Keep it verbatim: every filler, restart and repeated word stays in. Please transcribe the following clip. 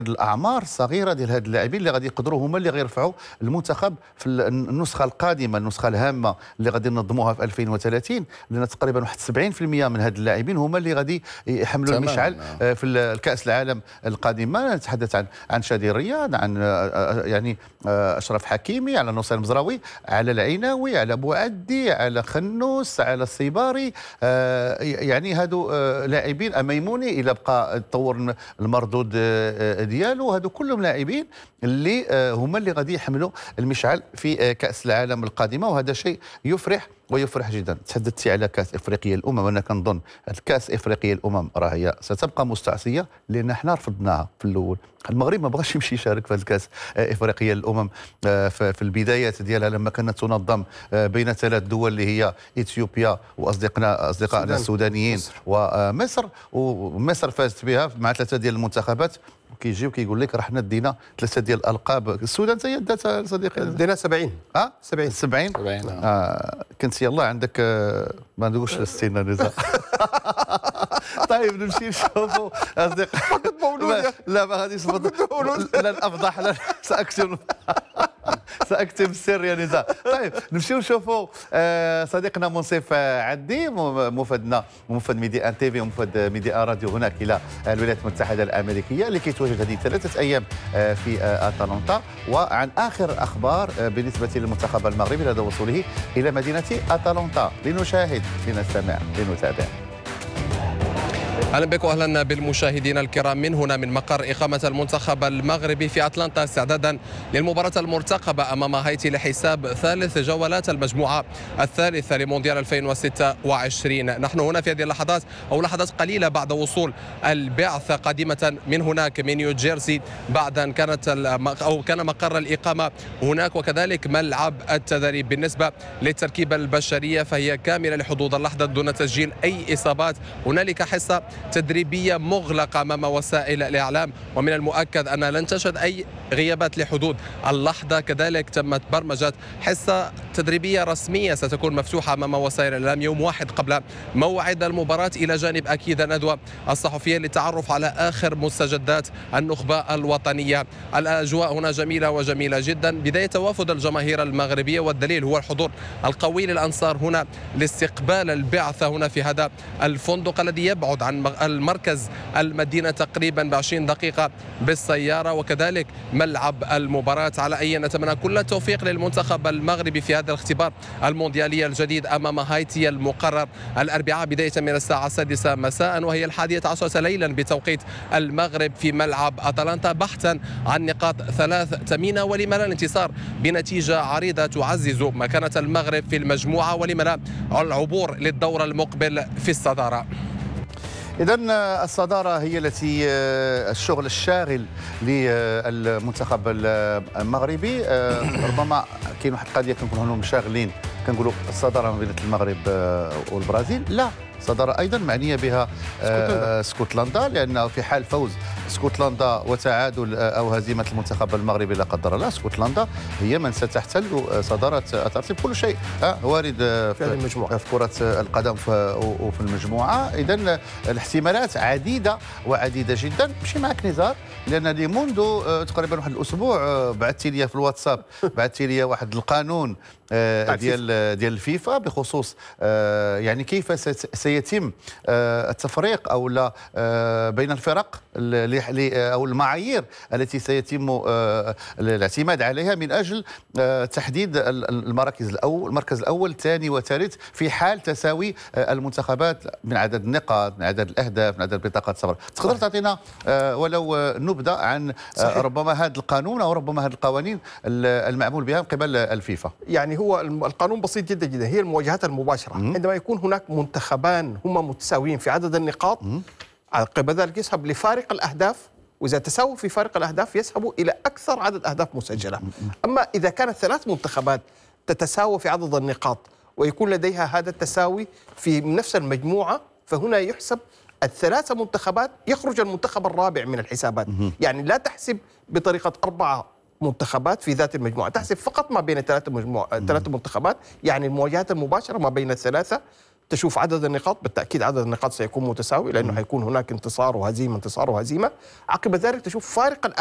الاعمار الصغيره ديال هاد اللاعبين اللي غادي يقدروا هما اللي غيرفعوا المنتخب في النسخه القادمه، النسخه الهامه اللي غادي ننظموها في ألفين وثلاثين، لان تقريبا واحد سبعين بالمئة من هاد اللاعبين هما اللي غادي يحملوا المشعل في الكاس العالم القادمه. نتحدث عن عن شادي الرياض، عن يعني اشرف حكيمي، على نصير المزراوي، على العيناوي، على بوعدي، على خنوس، على الصيباري. يعني هادو لاعبين ميموني الى بقى تطور المردود ديالو، هادو كلهم لاعبين اللي هما اللي غادي يحملوا المشعل في كاس العالم القادمه، وهذا شيء يفرح ويفرح جدا. تحدثتي على كاس افريقيا الامم، وانا كنظن الكاس افريقيا الامم راه هي ستبقى مستعصيه، لان حنا رفضناها في الاول. المغرب ما بغاش يمشي يشارك في الكاس افريقيا الامم في البدايات ديالها، لما كانت تنظم بين ثلاث دول اللي هي اثيوبيا واصدقائنا اصدقائنا السودانيين ومصر، ومصر فازت بها مع ثلاثه ديال المنتخبات. كيجي وكيقول لك راه حنا دينا ثلاثه ديال الالقاب. السودان حتى هي دات صديقي، دينا سبعين اه سبعين سبعين آه. كنت يلاه عندك آه ما ندوش للسن نزار. طيب نمشي نشوفوا اصدقاء. فقط مولود. لا ما غاديش لن افضح، لا ساكتم ساكتم السر يا نزار. طيب نمشيو نشوفوا آه صديقنا منصف عدي، مفدنا ومفد ميدي ان تي في ومفد ميدي ان راديو هناك الى الولايات المتحده الامريكيه، اللي كيتواجد هذه ثلاثه ايام آه في آه اتلانتا، وعن اخر اخبار آه بالنسبه للمنتخب المغربي لدى وصوله الى مدينه اتلانتا. لنشاهد، لنستمع، لنتابع. اهلا بكم واهلا بالمشاهدين الكرام من هنا من مقر اقامه المنتخب المغربي في اتلانتا، استعدادا للمباراه المرتقبه امام هايتي لحساب ثالث جولات المجموعه الثالثه لمونديال ألفين وستة وعشرين. نحن هنا في هذه اللحظات او لحظات قليله بعد وصول البعثه قادمه من هناك من نيوجيرسي، بعد ان كانت او كان مقر الاقامه هناك، وكذلك ملعب التدريب. بالنسبه للتركيبه البشريه فهي كامله لحدود اللحظه دون تسجيل اي اصابات. هنالك حصه تدريبية مغلقة أمام وسائل الإعلام، ومن المؤكد أن لن تشهد أي غيابات لحدود اللحظة. كذلك تمت برمجة حصة تدريبية رسمية ستكون مفتوحة أمام وسائل الإعلام يوم واحد قبل موعد المباراة، إلى جانب أكيد الندوة الصحفية للتعرف على آخر مستجدات النخبة الوطنية. الأجواء هنا جميلة وجميلة جدا. بداية توافد الجماهير المغربية، والدليل هو الحضور القوي للأنصار هنا لاستقبال البعثة هنا في هذا الفندق الذي يبعد عن المركز المدينة تقريبا بعشرين دقيقة بالسيارة، وكذلك ملعب المباراة. على أي نتمنى كل التوفيق للمنتخب المغربي في هذا الاختبار المونديالي الجديد أمام هايتي المقرر الأربعاء بداية من الساعة السادسة مساء، وهي الحادية عشرة ليلا بتوقيت المغرب في ملعب أتلانتا، بحثا عن نقاط ثلاث ثمينة، ولما لا الانتصار بنتيجة عريضة تعزز مكانة المغرب في المجموعة، ولما لا العبور للدور المقبل في الصدارة. إذا الصدارة هي التي الشغل الشاغل للمنتخب المغربي. ربما كاين واحد القضية كنكونوا لهم شاغلين، كنقولوا الصدارة ما بين المغرب والبرازيل. لا، الصدارة أيضا معنية بها اسكتلندا، لأنه في حال فوز اسكتلندا وتعادل أو هزيمة المنتخب المغربي لا قدر الله، اسكتلندا هي من ستحتل صدارة الترتيب. كل شيء وارد في المجموعة في كرة القدم وفي المجموعة. إذا الاحتمالات عديدة وعديدة جدا. ماشي معك نزار، لأن لي منذ تقريبا واحد الأسبوع بعثتي لي في الواتساب، بعثتي لي واحد القانون ديال ديال الفيفا بخصوص يعني كيف سيتم التفريق او لا بين الفرق او المعايير التي سيتم الاعتماد عليها من اجل تحديد المراكز الاول المركز الاول الثاني والثالث في حال تساوي المنتخبات من عدد النقاط، من عدد الاهداف، من عدد بطاقات السفر. تقدر تعطينا ولو نبذه عن صحيح. ربما هذا القانون او ربما هذه القوانين المعمول بها من قبل الفيفا؟ يعني هو القانون بسيط جدا جدا، هي المواجهات المباشره. م- عندما يكون هناك منتخبان هما متساويين في عدد النقاط، قبل ذلك يسحب لفارق الاهداف، واذا تساووا في فارق الاهداف يسحبوا الى اكثر عدد اهداف مسجله. اما اذا كانت ثلاث منتخبات تتساوى في عدد النقاط ويكون لديها هذا التساوي في نفس المجموعه، فهنا يحسب الثلاثه منتخبات، يخرج المنتخب الرابع من الحسابات. يعني لا تحسب بطريقه اربعه منتخبات في ذات المجموعة، تحسب فقط ما بين ثلاثة مجموعة ثلاثة منتخبات. يعني المواجهات المباشرة ما بين الثلاثة تشوف عدد النقاط، بالتأكيد عدد النقاط سيكون متساوي لأنه حيكون هناك انتصار وهزيمة انتصار وهزيمة. عقب ذلك تشوف فارق